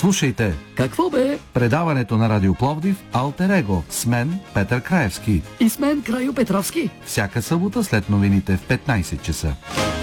Слушайте. Какво бе? Предаването на Радио Пловдив Алтер Его с мен Петър Краевски. И с мен Крайо Петровски. Всяка събота след новините в 15 часа.